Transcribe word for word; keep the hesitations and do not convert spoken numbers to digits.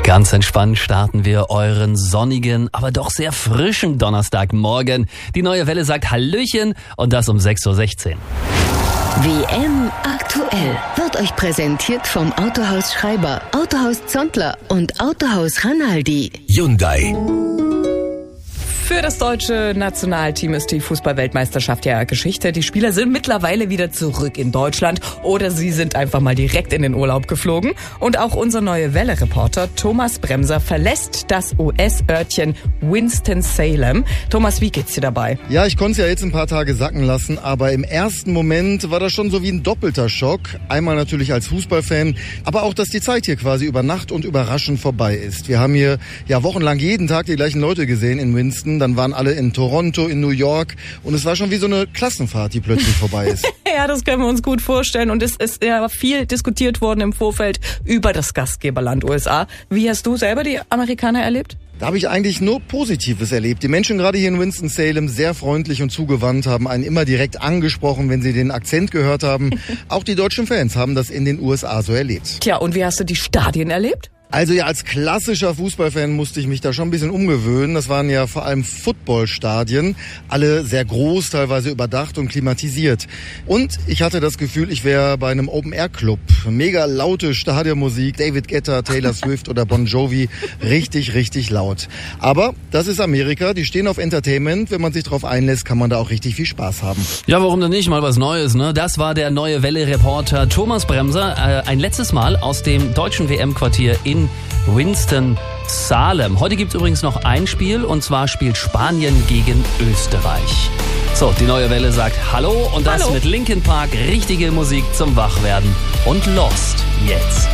Ganz entspannt starten wir euren sonnigen, aber doch sehr frischen Donnerstagmorgen. Die neue Welle sagt Hallöchen und das um sechs Uhr sechzehn. W M aktuell wird euch präsentiert vom Autohaus Schreiber, Autohaus Zontler und Autohaus Ranaldi. Hyundai. Für das deutsche Nationalteam ist die Fußball-Weltmeisterschaft ja Geschichte. Die Spieler sind mittlerweile wieder zurück in Deutschland oder sie sind einfach mal direkt in den Urlaub geflogen. Und auch unser neue Welle-Reporter Thomas Bremser verlässt das U S-Örtchen Winston-Salem. Thomas, wie geht's dir dabei? Ja, ich konnte es ja jetzt ein paar Tage sacken lassen, aber im ersten Moment war das schon so wie ein doppelter Schock. Einmal natürlich als Fußballfan, aber auch, dass die Zeit hier quasi über Nacht und überraschend vorbei ist. Wir haben hier ja wochenlang jeden Tag die gleichen Leute gesehen in Winston. Dann waren alle in Toronto, in New York und es war schon wie so eine Klassenfahrt, die plötzlich vorbei ist. Ja, das können wir uns gut vorstellen und es ist ja viel diskutiert worden im Vorfeld über das Gastgeberland U S A. Wie hast du selber die Amerikaner erlebt? Da habe ich eigentlich nur Positives erlebt. Die Menschen gerade hier in Winston-Salem sehr freundlich und zugewandt, haben einen immer direkt angesprochen, wenn sie den Akzent gehört haben. Auch die deutschen Fans haben das in den U S A so erlebt. Tja, und wie hast du die Stadien erlebt? Also ja, als klassischer Fußballfan musste ich mich da schon ein bisschen umgewöhnen. Das waren ja vor allem Footballstadien, alle sehr groß, teilweise überdacht und klimatisiert. Und ich hatte das Gefühl, ich wäre bei einem Open-Air-Club. Mega laute Stadionmusik, David Guetta, Taylor Swift oder Bon Jovi, richtig, richtig laut. Aber das ist Amerika, die stehen auf Entertainment. Wenn man sich darauf einlässt, kann man da auch richtig viel Spaß haben. Ja, warum denn nicht? Mal was Neues, ne? Das war der neue Welle-Reporter Thomas Bremser. Äh, ein letztes Mal aus dem deutschen W M-Quartier in Winston-Salem. Heute gibt es übrigens noch ein Spiel und zwar spielt Spanien gegen Österreich. So, die neue Welle sagt Hallo und das Hallo. mit Linkin Park, richtige Musik zum Wachwerden und Lost jetzt.